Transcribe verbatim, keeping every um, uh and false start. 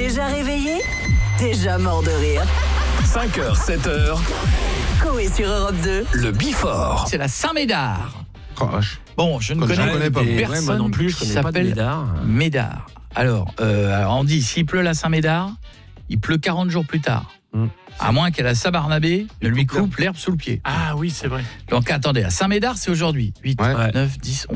Déjà réveillé, déjà mort de rire. cinq heures, sept heures, Coé sur Europe deux. le Bifort. C'est la Saint-Médard. Oh, vache. Bon, je ne Je connais, connais pas. des Ouais, personnes moi non plus, je qui connais pas de s'appellent Médard. Médard. Alors, euh, alors, on dit, s'il pleut la Saint-Médard, il pleut quarante jours plus tard. Mm. À moins qu'à la Saint-Barnabé ne lui coupe l'herbe sous le pied. Ah oui, c'est vrai. Donc attendez, la Saint-Médard, c'est aujourd'hui. huit, Ouais. neuf, dix, onze.